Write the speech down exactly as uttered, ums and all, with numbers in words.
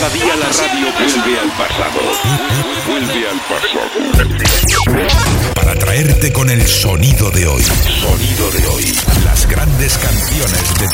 Cada día la radio vuelve al pasado. Vuelve al pasado. Para traerte con el sonido de hoy. Sonido de hoy. Las grandes canciones de